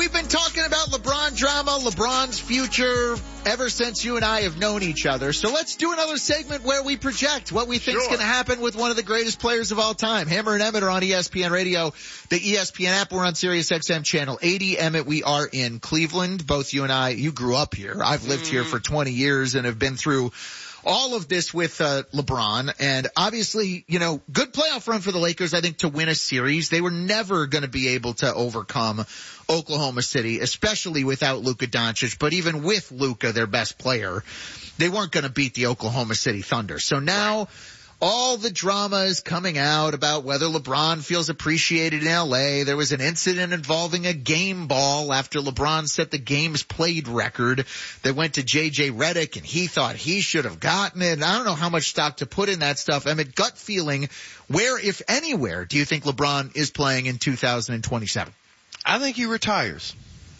we've been talking about LeBron drama, LeBron's future, ever since you and I have known each other. So let's do another segment where we project what we think is going to happen with one of the greatest players of all time. Hammer and Emmett are on ESPN Radio, the ESPN app. We're on Sirius XM channel 80. Emmett, we are in Cleveland. Both you and I, you grew up here. I've lived here for 20 years and have been through all of this with LeBron, and obviously, you know, good playoff run for the Lakers, I think, to win a series. They were never going to be able to overcome Oklahoma City, especially without Luka Doncic, but even with Luka, their best player, they weren't going to beat the Oklahoma City Thunder. So now all the drama is coming out about whether LeBron feels appreciated in L.A. There was an incident involving a game ball after LeBron set the games played record that went to J.J. Redick, and he thought he should have gotten it. And I don't know how much stock to put in that stuff. I mean, gut feeling, where, if anywhere, do you think LeBron is playing in 2027? I think he retires.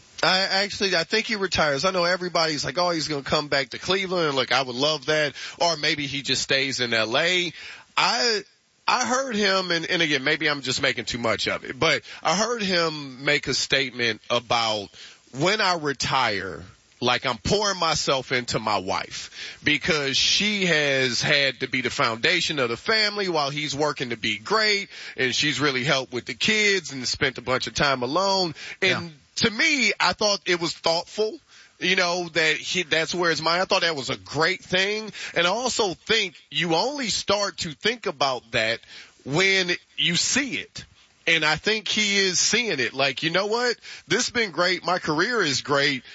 I think he retires. I know everybody's like, oh, he's going to come back to Cleveland. Look, I would love that. Or maybe he just stays in L.A. I heard him, and again, maybe I'm just making too much of it, but I heard him make a statement about when I retire, like I'm pouring myself into my wife because she has had to be the foundation of the family while he's working to be great, and she's really helped with the kids and spent a bunch of time alone. And to me, I thought it was thoughtful, you know, that's where his mind. I thought that was a great thing. And I also think you only start to think about that when you see it. And I think he is seeing it. Like, you know what? This has been great. My career is great.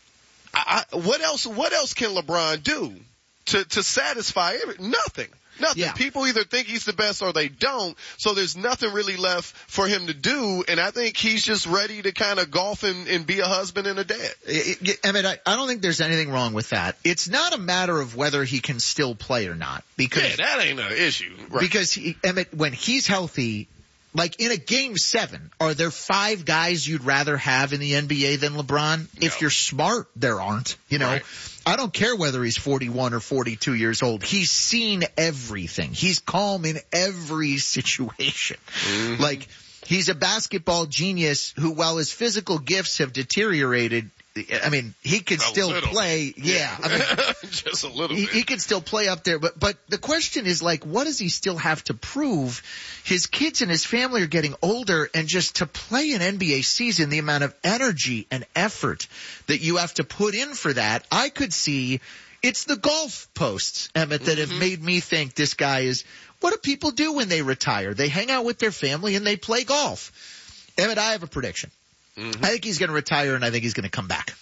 What else can LeBron do to satisfy nothing? Nothing. Yeah. People either think he's the best or they don't, so there's nothing really left for him to do, and I think he's just ready to kind of golf and be a husband and a dad. I mean, I don't think there's anything wrong with that. It's not a matter of whether he can still play or not. Because, that ain't an issue. Right. Because, Emmett, when he's healthy, like in a game 7, are there 5 guys you'd rather have in the NBA than LeBron? No. If you're smart, there aren't. You know, right. I don't care whether he's 41 or 42 years old. He's seen everything. He's calm in every situation. Mm-hmm. Like, he's a basketball genius who, while his physical gifts have deteriorated, I mean, he could still play. Yeah. I mean, just a little bit. He could still play up there. But the question is, like, what does he still have to prove? His kids and his family are getting older, and just to play an NBA season, the amount of energy and effort that you have to put in for that, I could see it's the golf posts, Emmett, that have made me think this guy is, what do people do when they retire? They hang out with their family and they play golf. Emmett, I have a prediction. I think he's going to retire, and I think he's going to come back.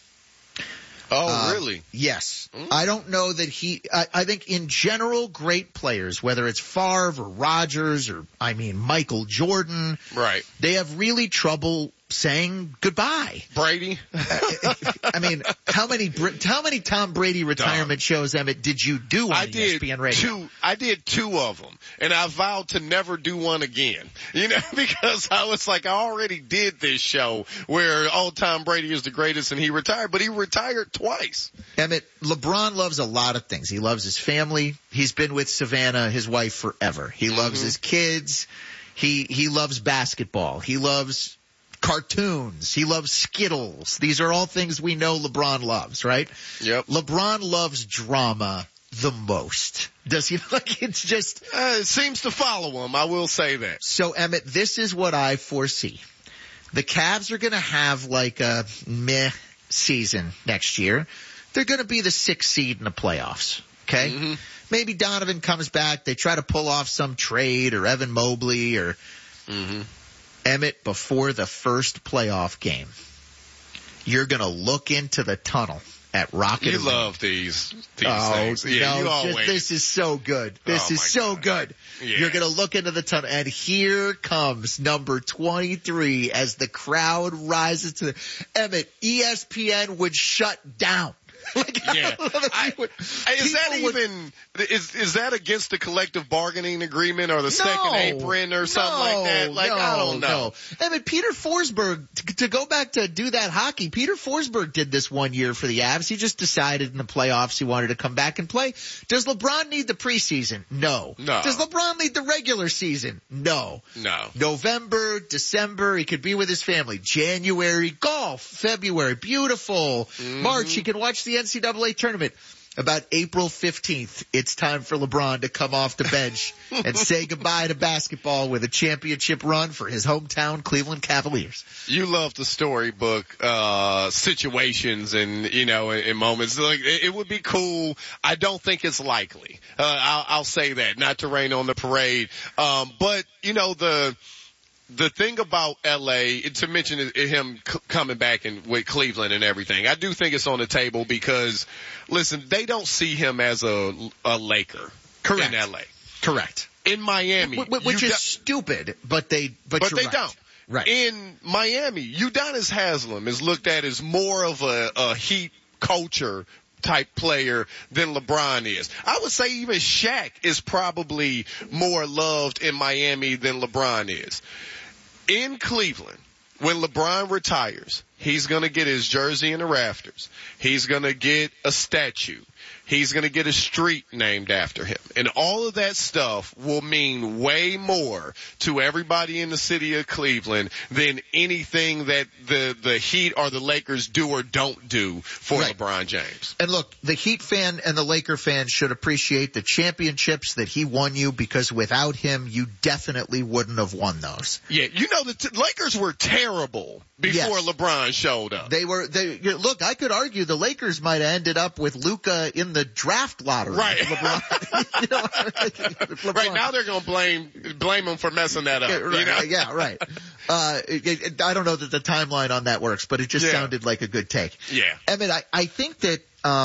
Oh, really? Yes. I don't know that I think in general, great players, whether it's Favre or Rodgers or, Michael Jordan. Right. They have really trouble saying goodbye. Brady. I mean, how many Tom Brady retirement shows, Emmett, did you do on ESPN Radio? I did 2 of them, and I vowed to never do one again. You know, because I was like, I already did this show where, Tom Brady is the greatest and he retired, but he retired twice. Emmett, LeBron loves a lot of things. He loves his family. He's been with Savannah, his wife, forever. He loves his kids. He loves basketball. He loves cartoons. He loves Skittles. These are all things we know LeBron loves, right? Yep. LeBron loves drama the most. Does he? Like, it's just it seems to follow him, I will say that. So, Emmett, this is what I foresee. The Cavs are going to have like a meh season next year. They're going to be the 6th seed in the playoffs, okay? Maybe Donovan comes back. They try to pull off some trade, or Evan Mobley, or Emmett, before the first playoff game, you're going to look into the tunnel at Rocket Arena. You love these things. Yeah, you always. This is so good. This is so good. Yeah. You're going to look into the tunnel, and here comes number 23 as the crowd rises to the Emmett, ESPN would shut down. Yeah. Is that against the collective bargaining agreement or the second apron or something like that? I don't know. I mean, Peter Forsberg, to go back to do that hockey, Peter Forsberg did this one year for the Avs. He just decided in the playoffs he wanted to come back and play. Does LeBron need the preseason? No. Does LeBron need the regular season? No. November, December, he could be with his family. January, golf. February, beautiful. March, he can watch the NCAA tournament. About April 15th, it's time for LeBron to come off the bench and say goodbye to basketball with a championship run for his hometown Cleveland Cavaliers. You love the storybook situations and, in moments. Like, it would be cool. I don't think it's likely. I'll say that, not to rain on the parade. But, the thing about LA, to mention him coming back with Cleveland and everything, I do think it's on the table because, listen, they don't see him as a Laker. Correct. In LA. Correct. In Miami. Which is stupid, but they don't. Right. In Miami, Udonis Haslem is looked at as more of a Heat culture type player than LeBron is. I would say even Shaq is probably more loved in Miami than LeBron is. In Cleveland, when LeBron retires, he's going to get his jersey in the rafters. He's going to get a statue. He's going to get a street named after him. And all of that stuff will mean way more to everybody in the city of Cleveland than anything that the Heat or the Lakers do or don't do for LeBron James. And look, the Heat fan and the Laker fan should appreciate the championships that he won you, because without him, you definitely wouldn't have won those. Yeah, the Lakers were terrible before LeBron showed up. Look, I could argue the Lakers might have ended up with Luka in the draft lottery. Right. LeBron, LeBron. Right, now they're going to blame him for messing that up. Yeah, right. I don't know that the timeline on that works, but it just sounded like a good take. Yeah. Emmett, I think that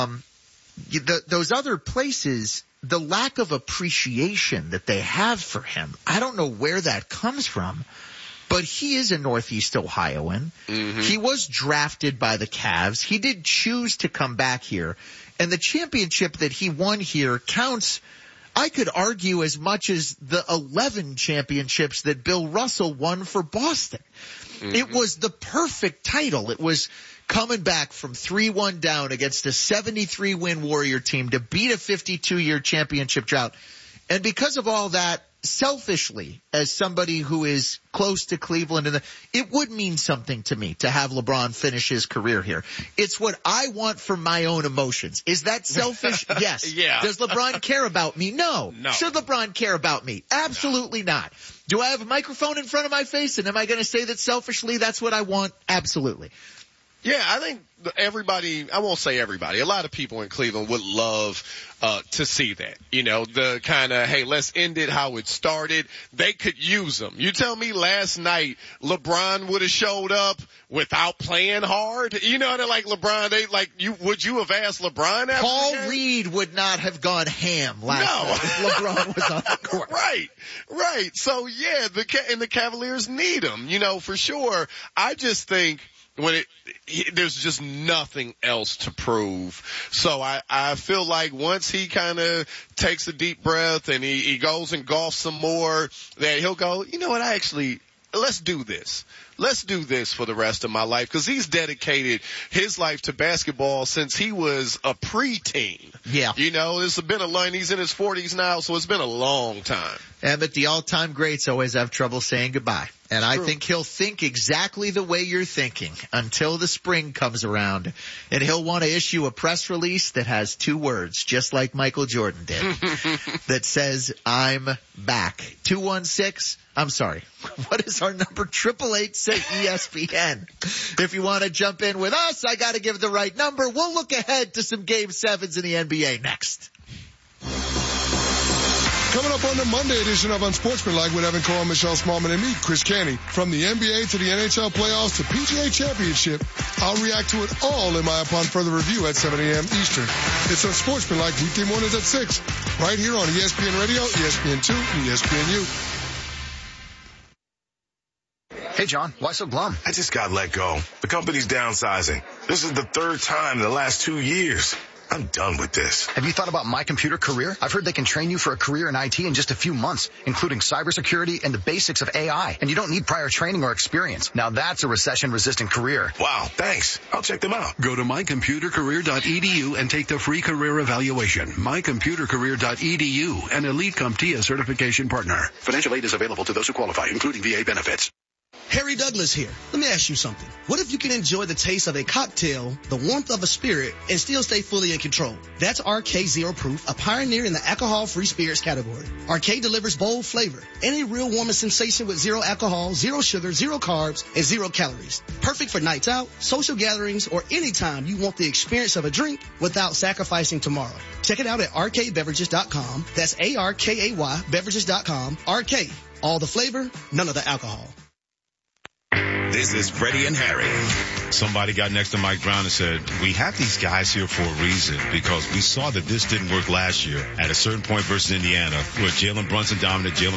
those other places, the lack of appreciation that they have for him, I don't know where that comes from. But he is a Northeast Ohioan. Mm-hmm. He was drafted by the Cavs. He did choose to come back here. And the championship that he won here counts, I could argue, as much as the 11 championships that Bill Russell won for Boston. Mm-hmm. It was the perfect title. It was coming back from 3-1 down against a 73-win Warrior team to beat a 52-year championship drought. And because of all that, selfishly, as somebody who is close to Cleveland, it would mean something to me to have LeBron finish his career here. It's what I want for my own emotions. Is that selfish? Yes. Yeah. Does LeBron care about me? No. Should LeBron care about me? Absolutely not. Do I have a microphone in front of my face, and am I going to say that selfishly that's what I want? Absolutely. Yeah, I think everybody, I won't say everybody, a lot of people in Cleveland would love to see that. The kind of, hey, let's end it how it started. They could use them. You tell me last night LeBron would have showed up without playing hard? They're like LeBron, would you have asked LeBron after Paul Reed would not have gone ham last night if LeBron was on the court. Right. So yeah, the Cavaliers need him, for sure. I just think there's just nothing else to prove. So I feel like once he kind of takes a deep breath and he goes and golfs some more, that he'll go, let's do this. Let's do this for the rest of my life, because he's dedicated his life to basketball since he was a preteen. Yeah. It's been a long, he's in his 40s now, so it's been a long time. But the all-time greats always have trouble saying goodbye. And I think he'll think exactly the way you're thinking until the spring comes around. And he'll want to issue a press release that has 2 words, just like Michael Jordan did, that says, I'm back. 216, I'm sorry. What is our number? 888-ESPN. If you want to jump in with us, I got to give the right number. We'll look ahead to some Game 7s in the NBA next. Coming up on the Monday edition of Unsportsmanlike with Evan Cohen, Michelle Smallman, and me, Chris Canty. From the NBA to the NHL playoffs to PGA Championship, I'll react to it all in my upon further review at 7 a.m. Eastern. It's Unsportsmanlike weekday mornings at 6, right here on ESPN Radio, ESPN2, and ESPNU. Hey, John, why so glum? I just got let go. The company's downsizing. This is the third time in the last 2 years. I'm done with this. Have you thought about My Computer Career? I've heard they can train you for a career in IT in just a few months, including cybersecurity and the basics of AI. And you don't need prior training or experience. Now that's a recession-resistant career. Wow, thanks. I'll check them out. Go to mycomputercareer.edu and take the free career evaluation. mycomputercareer.edu, an Elite CompTIA certification partner. Financial aid is available to those who qualify, including VA benefits. Harry Douglas here. Let me ask you something. What if you can enjoy the taste of a cocktail, the warmth of a spirit, and still stay fully in control? That's RK Zero Proof, a pioneer in the alcohol-free spirits category. RK delivers bold flavor and a real warming sensation with zero alcohol, zero sugar, zero carbs, and zero calories. Perfect for nights out, social gatherings, or anytime you want the experience of a drink without sacrificing tomorrow. Check it out at rkbeverages.com. That's ARKAY beverages.com. RK. All the flavor, none of the alcohol. This is Freddie and Harry. Somebody got next to Mike Brown and said, we have these guys here for a reason because we saw that this didn't work last year at a certain point versus Indiana where Jalen Brunson dominant. You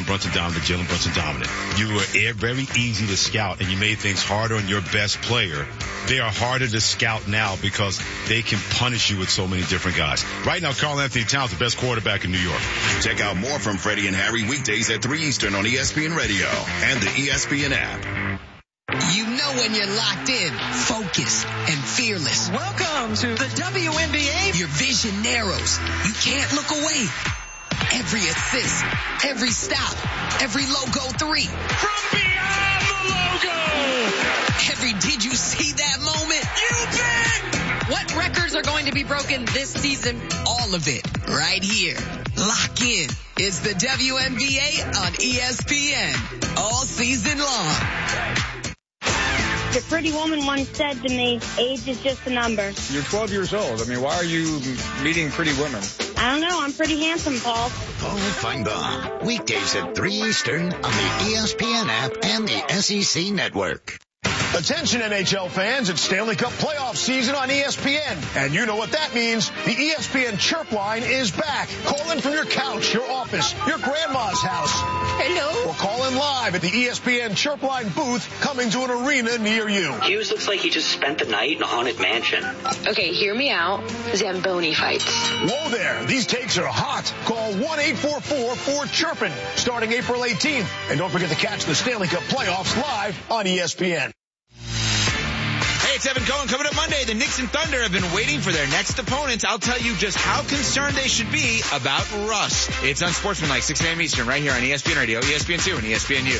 were very easy to scout and you made things harder on your best player. They are harder to scout now because they can punish you with so many different guys. Right now, Karl Anthony Towns, the best quarterback in New York. Check out more from Freddie and Harry weekdays at 3 Eastern on ESPN Radio and the ESPN app. You know when you're locked in, focused, and fearless. Welcome to the WNBA. Your vision narrows. You can't look away. Every assist, every stop, every logo 3. From beyond the logo. Every did you see that moment? You bet. What records are going to be broken this season? All of it right here. Lock in. It's the WNBA on ESPN all season long. The pretty woman once said to me, age is just a number. You're 12 years old. I mean, why are you meeting pretty women? I don't know. I'm pretty handsome, Paul. Paul Feinbaum. Weekdays at 3 Eastern on the ESPN app and the SEC network. Attention NHL fans, it's Stanley Cup playoff season on ESPN. And you know what that means. The ESPN Chirp line is back. Call in from your couch, your office, your grandma's house. Hello? Or call in live at the ESPN Chirp line booth coming to an arena near you. Hughes looks like he just spent the night in a haunted mansion. Okay, hear me out. Zamboni fights. Whoa there. These takes are hot. Call 1-844-4-CHIRPIN starting April 18th. And don't forget to catch the Stanley Cup playoffs live on ESPN. Hey, it's Evan Cohen. Coming up Monday, the Knicks and Thunder have been waiting for their next opponents. I'll tell you just how concerned they should be about rust. It's Unsportsmanlike, 6 a.m. Eastern, right here on ESPN Radio, ESPN2, and ESPNU.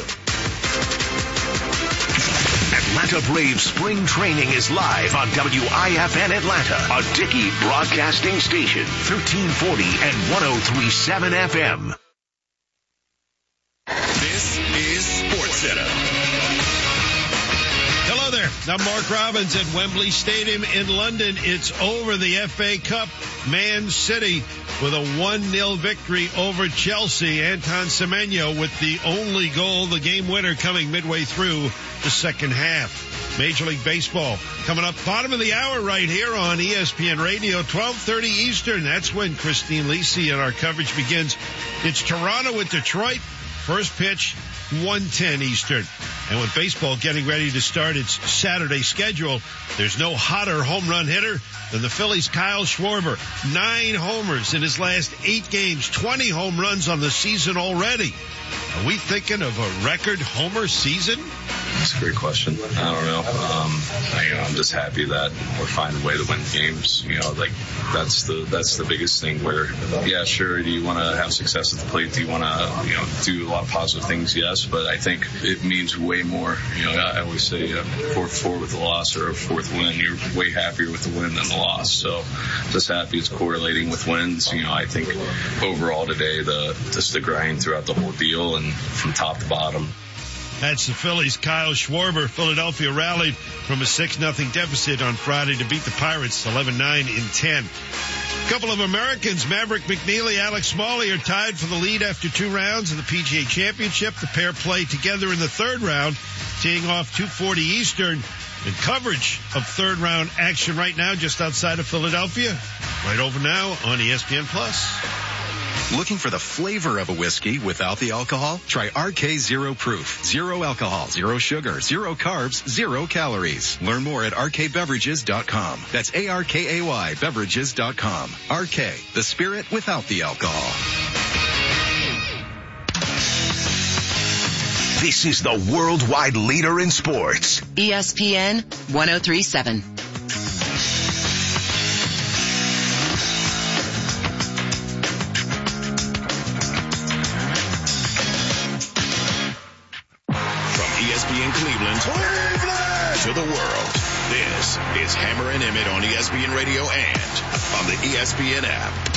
Atlanta Braves spring training is live on WIFN Atlanta, a Dickey broadcasting station, 1340 and 103.7 FM. This is SportsCenter. Hello there. I'm Mark Robbins at Wembley Stadium in London. It's over, the FA Cup. Man City with a 1-0 victory over Chelsea. Anton Semenyo with the only goal, the game winner, coming midway through the second half. Major League Baseball coming up bottom of the hour right here on ESPN Radio, 12:30 Eastern. That's when Christine Lisi and our coverage begins. It's Toronto with Detroit. First pitch, 1:10 Eastern. And with baseball getting ready to start its Saturday schedule, there's no hotter home run hitter than the Phillies' Kyle Schwarber. 9 homers in his last 8 games, 20 home runs on the season already. Are we thinking of a record homer season? That's a great question. I don't know. I'm just happy that we're finding a way to win games. That's the biggest thing where, yeah, sure, do you want to have success at the plate? Do you want to, do a lot of positive things? Yes, but I think it means way more. I always say 4-4 with the loss or a 4th win. You're way happier with the win than the loss. So just happy it's correlating with wins. I think overall today, just the grind throughout the whole deal and from top to bottom. That's the Phillies' Kyle Schwarber. Philadelphia rallied from a 6-0 deficit on Friday to beat the Pirates 11-9 in 10. A couple of Americans, Maverick McNeely, Alex Smalley, are tied for the lead after 2 rounds of the PGA Championship. The pair play together in the 3rd round, teeing off 2:40 Eastern. And coverage of 3rd round action right now just outside of Philadelphia. Right over now on ESPN+. Looking for the flavor of a whiskey without the alcohol? Try RK Zero Proof. 0 alcohol, 0 sugar, 0 carbs, 0 calories. Learn more at rkbeverages.com. That's ARKAY beverages.com. RK, the spirit without the alcohol. This is the worldwide leader in sports. ESPN 103.7. ESPN Cleveland to the world. This is Hammer and Emmett on ESPN Radio and on the ESPN app.